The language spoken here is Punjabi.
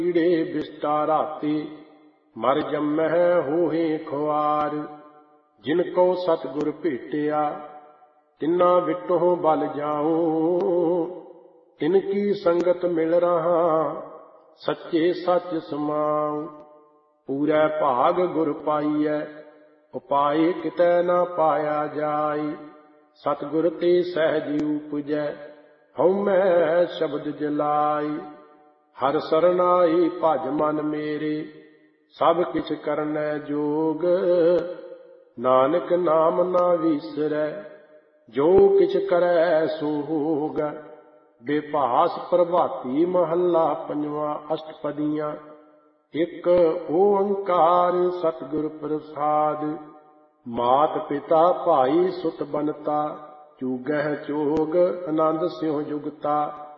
ਕੀੜੇ ਬਿਸਟਾ ਰਾਤੇ, ਮਰ ਜੰਮਹਿ ਹੋਹੇ ਖੁਆਰ। ਜਿਨ ਕੋ ਸਤਿਗੁਰ ਭੇਟਿਆ, ਤਿੰਨਾ ਵਿਟੋ ਬਲ ਜਾਉ। ਤਿਨ ਕੀ ਸੰਗਤ ਮਿਲ ਰਹਾ, ਸੱਚੇ ਸੱਚ ਸਮਾਉ। ਪੂਰੈ ਭਾਗ ਗੁਰ ਪਾਈਐ, ਉਪਾਏ ਕਿਤੈ ਨਾ ਪਾਇਆ ਜਾਇ। ਸਤਿਗੁਰ ਤੇ ਸਹਿਜ ਉਪਜੈ, ਹਉਮੈ ਸ਼ਬਦ ਜਲਾਈ। ਹਰਿ ਸਰਨਾਈ ਭਜ ਮਨ ਮੇਰੇ, ਸਭ ਕਿਛ ਕਰਨੈ ਜੋਗ। ਨਾਨਕ ਨਾਮ ਨਾ ਵੀਸਰੈ, ਜੋ ਕਿਛ ਕਰੈ ਸੋ ਹੋਗ। ਬੇਭਾਸ ਪ੍ਰਭਾਤੀ ਮਹੱਲਾ ਪੰਜਵਾਂ। ਅਸ਼ਟਪਦੀਆਂ। ਇੱਕ ਓੰਕਾਰ ਸਤਿਗੁਰ ਪ੍ਰਸਾਦਿ। ਮਾਤ ਪਿਤਾ ਭਾਈ ਸੁਤ ਬਨਤਾ, ਚੂਗਹਿ ਚੋਗ ਆਨੰਦ ਸਿਉ ਜੁਗਤਾ।